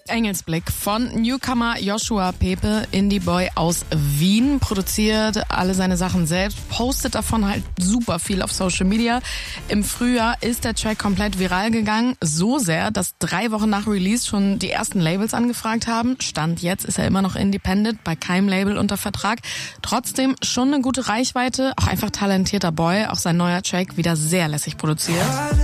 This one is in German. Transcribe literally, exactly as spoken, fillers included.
Engelsblick von Newcomer Joshua Pepe, Indie-Boy aus Wien, produziert alle seine Sachen selbst, postet davon halt super viel auf Social Media. Im Frühjahr ist der Track komplett viral gegangen, so sehr, dass drei Wochen nach Release schon die ersten Labels angefragt haben. Stand jetzt ist er immer noch independent, bei keinem Label unter Vertrag. Trotzdem schon eine gute Reichweite, auch einfach talentierter Boy, auch sein neuer Track wieder sehr lässig produziert.